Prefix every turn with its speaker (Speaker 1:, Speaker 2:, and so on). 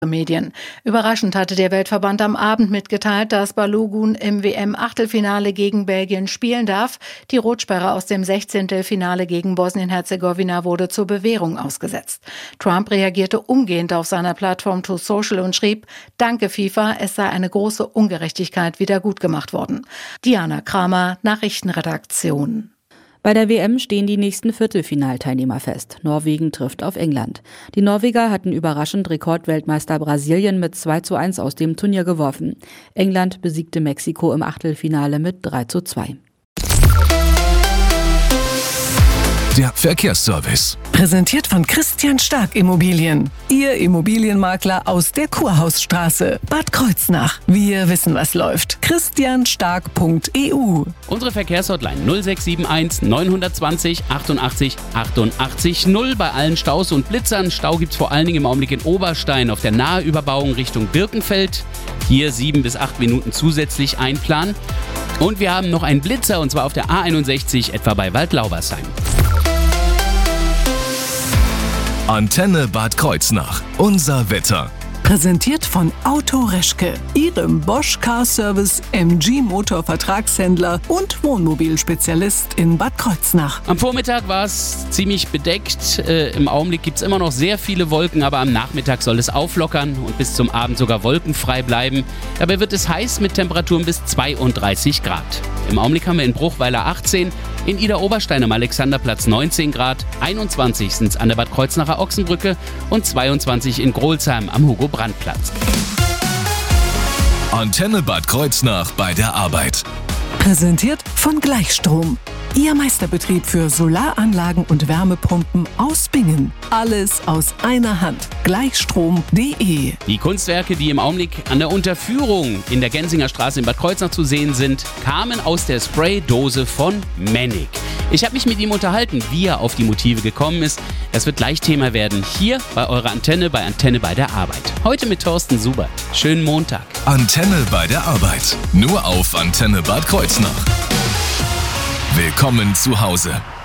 Speaker 1: Medien. Überraschend hatte der Weltverband am Abend mitgeteilt, dass Balogun im WM-Achtelfinale gegen Belgien spielen darf. Die Rotsperre aus dem 16. Finale gegen Bosnien-Herzegowina wurde zur Bewährung ausgesetzt. Trump reagierte umgehend auf seiner Plattform Truth Social und schrieb: Danke FIFA, es sei eine große Ungerechtigkeit wieder gut gemacht worden. Diana Kramer, Nachrichtenredaktion.
Speaker 2: Bei der WM stehen die nächsten Viertelfinalteilnehmer fest. Norwegen trifft auf England. Die Norweger hatten überraschend Rekordweltmeister Brasilien mit 2:1 aus dem Turnier geworfen. England besiegte Mexiko im Achtelfinale mit 3:2.
Speaker 3: Der Verkehrsservice.
Speaker 4: Präsentiert von Christian Stark Immobilien. Ihr Immobilienmakler aus der Kurhausstraße, Bad Kreuznach. Wir wissen, was läuft. christianstark.eu.
Speaker 5: Unsere Verkehrshotline 0671 920 88 88 0 bei allen Staus und Blitzern. Stau gibt's vor allen Dingen im Augenblick in Oberstein auf der Nahüberbauung Richtung Birkenfeld. Hier 7 bis 8 Minuten zusätzlich einplanen. Und wir haben noch einen Blitzer, und zwar auf der A61 etwa bei Waldlaubersheim.
Speaker 3: Antenne Bad Kreuznach. Unser Wetter.
Speaker 4: Präsentiert von Auto Reschke, Ihrem Bosch Car Service MG Motor Vertragshändler und Wohnmobilspezialist in Bad Kreuznach.
Speaker 5: Am Vormittag war es ziemlich bedeckt. Im Augenblick gibt es immer noch sehr viele Wolken, aber am Nachmittag soll es auflockern und bis zum Abend sogar wolkenfrei bleiben. Dabei wird es heiß mit Temperaturen bis 32 Grad. Im Augenblick haben wir in Bruchweiler 18, in Idar-Oberstein am Alexanderplatz 19 Grad, 21 sind es an der Bad Kreuznacher Ochsenbrücke und 22 in Grolsheim am Hugo-Brandt-Platz.
Speaker 3: Antenne Bad Kreuznach bei der Arbeit.
Speaker 4: Präsentiert von Gleichstrom. Ihr Meisterbetrieb für Solaranlagen und Wärmepumpen aus Bingen. Alles aus einer Hand. Gleichstrom.de.
Speaker 5: Die Kunstwerke, die im Augenblick an der Unterführung in der Gensinger Straße in Bad Kreuznach zu sehen sind, kamen aus der Spraydose von Mennig. Ich habe mich mit ihm unterhalten, wie er auf die Motive gekommen ist. Das wird gleich Thema werden, hier bei eurer Antenne bei der Arbeit. Heute mit Thorsten Subert. Schönen Montag.
Speaker 3: Antenne bei der Arbeit. Nur auf Antenne Bad Kreuznach. Willkommen zu Hause.